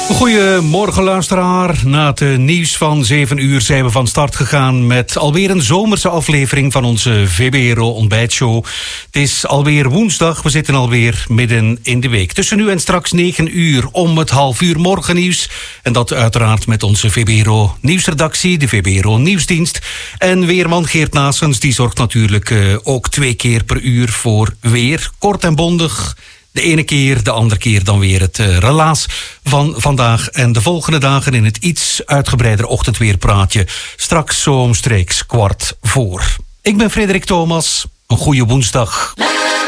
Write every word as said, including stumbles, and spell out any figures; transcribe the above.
Goedemorgen luisteraar. Na het uh, nieuws van zeven uur zijn we van start gegaan met alweer een zomerse aflevering van onze V B R O ontbijtshow. Het is alweer woensdag, we zitten alweer midden in de week. Tussen nu en straks negen uur om het half uur morgennieuws. En dat uiteraard met onze V B R O nieuwsredactie, de V B R O nieuwsdienst. En weerman Geert Naessens, die zorgt natuurlijk uh, ook twee keer per uur voor weer. Kort en bondig. De ene keer, de andere keer dan weer het uh, relaas van vandaag en de volgende dagen in het iets uitgebreider ochtendweerpraatje. Straks zo omstreeks kwart voor. Ik ben Frederik Thomas. Een goede woensdag.